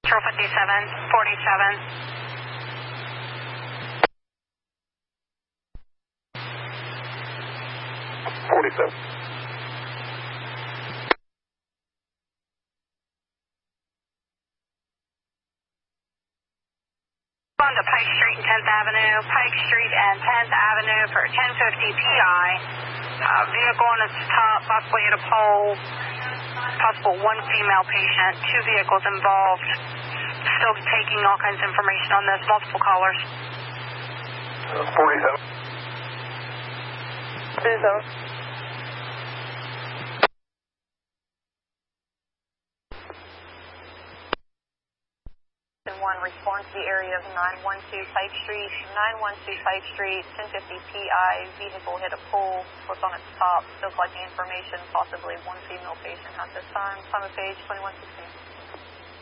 Control 57, 47. 47. On to Pike Street and 10th Avenue. Pike Street and 10th Avenue for 1050 PI. Vehicle on its top, possibly at a pole. Possible one female patient, 2 vehicles involved. Still taking all kinds of information on this. Multiple callers. 47. 47. One response to the area of 912 Pike Street, 912 Pike Street, 1050 PI, vehicle hit a pole, was on its top, still collecting information, possibly one female patient at this time. Time of page 2116.